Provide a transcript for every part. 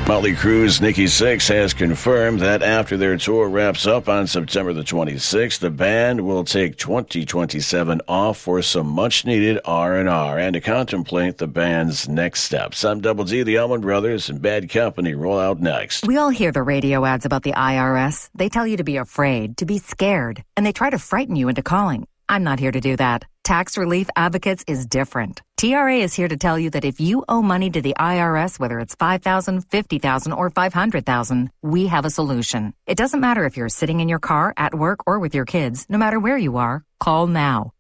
Mötley Crue's Nikki Sixx has confirmed that after their tour wraps up on September the 26th, the band will take 2027 off for some much-needed R&R and to contemplate the band's next steps. I'm Double D. The Allman Brothers and Bad Company roll out next. We all hear the radio ads about the IRS. They tell you to be afraid, to be scared, and they try to frighten you into calling. I'm not here to do that. Tax Relief Advocates is different. TRA is here to tell you that if you owe money to the IRS, whether it's $5,000, $50,000, or $500,000, we have a solution. It doesn't matter if you're sitting in your car, at work, or with your kids. No matter where you are, call now.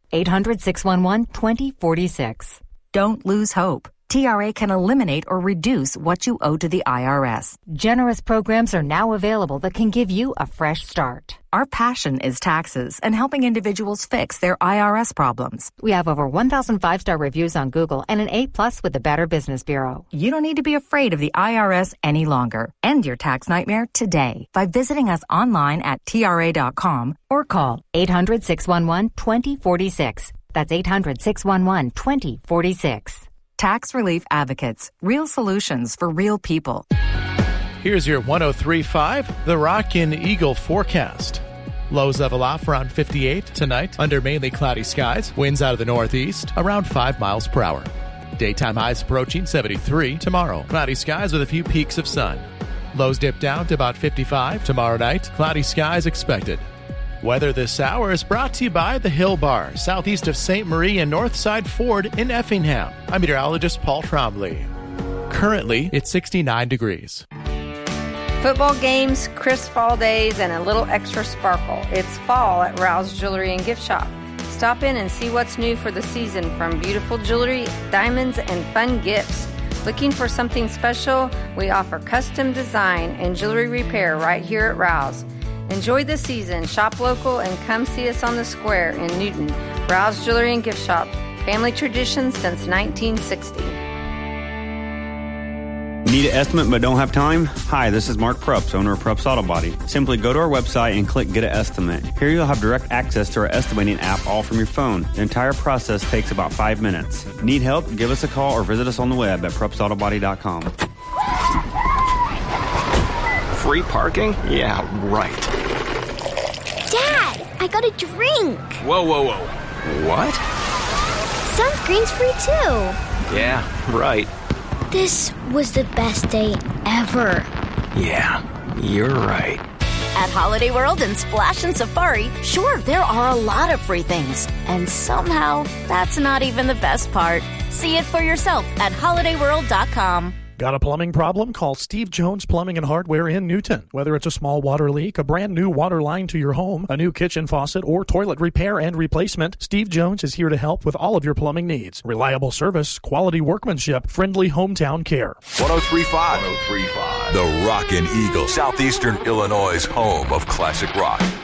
800-611-2046. Don't lose hope. TRA can eliminate or reduce what you owe to the IRS. Generous programs are now available that can give you a fresh start. Our passion is taxes and helping individuals fix their IRS problems. We have over 1,000 5-star reviews on Google and an A+ with the Better Business Bureau. You don't need to be afraid of the IRS any longer. End your tax nightmare today by visiting us online at TRA.com or call 800-611-2046. That's 800-611-2046. Tax Relief Advocates. Real solutions for real people. Here's your 103.5, The Rockin' Eagle forecast. Lows level off around 58 tonight under mainly cloudy skies. Winds out of the northeast around 5 miles per hour. Daytime highs approaching 73 tomorrow. Cloudy skies with a few peaks of sun. Lows dip down to about 55 tomorrow night. Cloudy skies expected. Weather this hour is brought to you by the Hill Bar, southeast of St. Marie and Northside Ford in Effingham. I'm meteorologist Paul Trombley. Currently, it's 69 degrees. Football games, crisp fall days, and a little extra sparkle. It's fall at Rouse Jewelry and Gift Shop. Stop in and see what's new for the season, from beautiful jewelry, diamonds, and fun gifts. Looking for something special? We offer custom design and jewelry repair right here at Rouse. Enjoy the season, shop local, and come see us on the square in Newton. Rouse Jewelry and Gift Shop. Family tradition since 1960. Need an estimate but don't have time? Hi, this is Mark Prups, owner of Prups Auto Body. Simply go to our website and click Get an Estimate. Here you'll have direct access to our estimating app all from your phone. The entire process takes about 5 minutes. Need help? Give us a call or visit us on the web at PrupsAutoBody.com. Free parking? Yeah, right. Dad, I got a drink. Whoa. What? Sunscreen's free too. Yeah, right. This was the best day ever. Yeah, you're right. At Holiday World and Splash and Safari, sure, there are a lot of free things. And somehow, that's not even the best part. See it for yourself at holidayworld.com. Got a plumbing problem? Call Steve Jones Plumbing and Hardware in Newton. Whether it's a small water leak, a brand new water line to your home, a new kitchen faucet, or toilet repair and replacement, Steve Jones is here to help with all of your plumbing needs. Reliable service, quality workmanship, friendly hometown care. 103.5. The Rockin' Eagle, Southeastern Illinois' home of classic rock.